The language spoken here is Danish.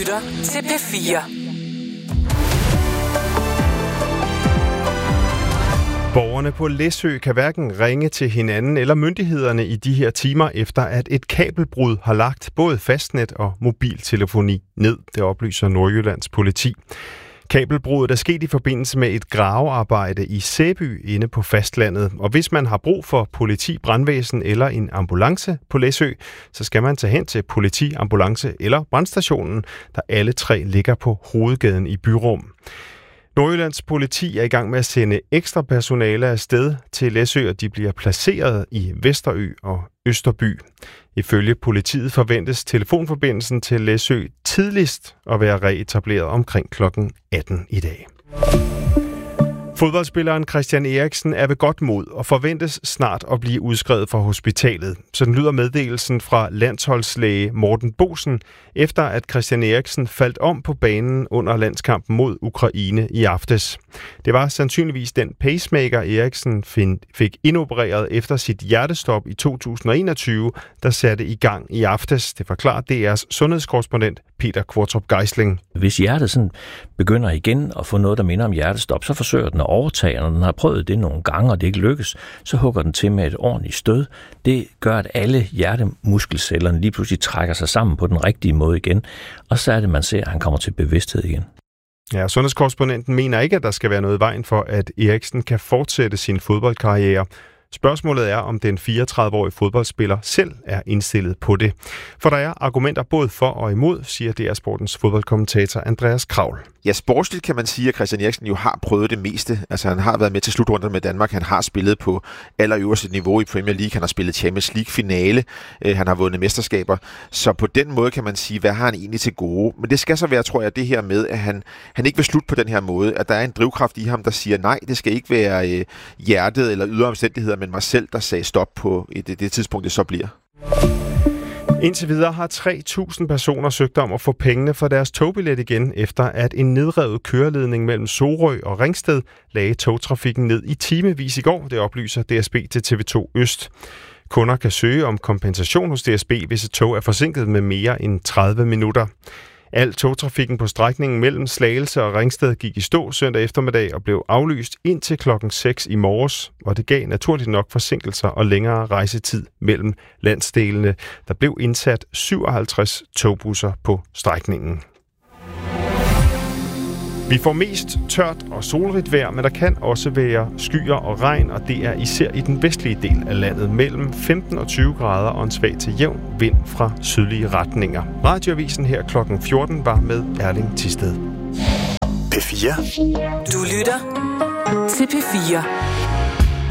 lytter til P4. Borgerne på Læsø kan hverken ringe til hinanden eller myndighederne i de her timer, efter at et kabelbrud har lagt både fastnet og mobiltelefoni ned, det oplyser Nordjyllands politi. Kabelbruddet er sket i forbindelse med et gravearbejde i Sæby inde på fastlandet. Og hvis man har brug for politi, brandvæsen eller en ambulance på Læsø, så skal man tage hen til politi, ambulance eller brandstationen, der alle tre ligger på hovedgaden i Byrum. Nordjyllands politi er i gang med at sende ekstra personale afsted til Læsø, og de bliver placeret i Vesterø og Østerby. Ifølge politiet forventes telefonforbindelsen til Læsø tidligst at være reetableret omkring kl. 18 i dag. Fodboldspilleren Christian Eriksen er ved godt mod og forventes snart at blive udskrevet fra hospitalet. Sådan lyder meddelelsen fra landsholdslæge Morten Bosen, efter at Christian Eriksen faldt om på banen under landskampen mod Ukraine i aftes. Det var sandsynligvis den pacemaker, Eriksen fik indopereret efter sit hjertestop i 2021, der satte i gang i aftes. Det forklarer DR's sundhedskorrespondent Peter Kvartrup Geisling. Hvis hjertet sådan begynder igen at få noget, der minder om hjertestop, så forsøger den at overtage, og når den har prøvet det nogle gange, og det ikke lykkes, så hugger den til med et ordentligt stød. Det gør, at alle hjertemuskelcellerne lige pludselig trækker sig sammen på den rigtige måde igen, og så er det, man ser, at han kommer til bevidsthed igen. Ja, sundhedskorrespondenten mener ikke, at der skal være noget i vejen for, at Eriksen kan fortsætte sin fodboldkarriere. Spørgsmålet er, om den 34-årige fodboldspiller selv er indstillet på det. For der er argumenter både for og imod, siger DR Sportens fodboldkommentator Andreas Kravl. Ja, sportsligt kan man sige, at Christian Eriksen jo har prøvet det meste. Altså han har været med til slutrunden med Danmark, han har spillet på allerøverste niveau i Premier League, han har spillet Champions League-finale, han har vundet mesterskaber. Så på den måde kan man sige, hvad har han egentlig til gode? Men det skal så være, tror jeg, det her med, at han ikke vil slutte på den her måde. At der er en drivkraft i ham, der siger, nej, det skal ikke være hjertet eller ydre omstændigheder, men mig selv, der sagde stop på det tidspunkt, det så bliver. Indtil videre har 3.000 personer søgt om at få pengene for deres togbillet igen, efter at en nedrevet køreledning mellem Sorø og Ringsted lagde togtrafikken ned i timevis i går, det oplyser DSB til TV2 Øst. Kunder kan søge om kompensation hos DSB, hvis et tog er forsinket med mere end 30 minutter. Al togtrafikken på strækningen mellem Slagelse og Ringsted gik i stå søndag eftermiddag og blev aflyst indtil klokken 6 i morges, og det gav naturligt nok forsinkelser og længere rejsetid mellem landsdelene. Der blev indsat 57 togbusser på strækningen. Vi får mest tørt og solrigt vejr, men der kan også være skyer og regn, og det er især i den vestlige del af landet mellem 15 og 20 grader og en svag til jævn vind fra sydlige retninger. Radioavisen her klokken 14 var med Erling Thisted. P4. Du lytter til P4.